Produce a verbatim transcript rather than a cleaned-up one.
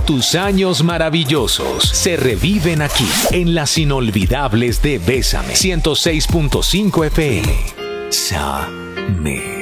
tus años maravillosos se reviven aquí, en las inolvidables de Bésame. ciento seis punto cinco F M. Sa-me.